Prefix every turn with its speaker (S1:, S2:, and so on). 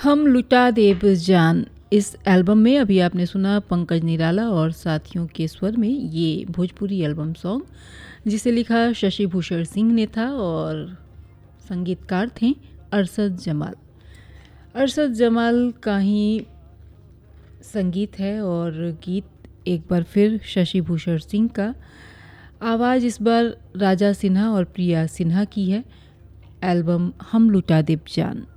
S1: हम लुटा देब जान। इस एल्बम में अभी आपने सुना पंकज निराला और साथियों के स्वर में ये भोजपुरी एल्बम सॉन्ग जिसे लिखा शशि भूषण सिंह ने था और संगीतकार थे अरशद जमाल। अरशद जमाल का ही संगीत है और गीत एक बार फिर शशि भूषण सिंह का। आवाज़ इस बार राजा सिन्हा और प्रिया सिन्हा की है। एल्बम हम लुटा देब जान।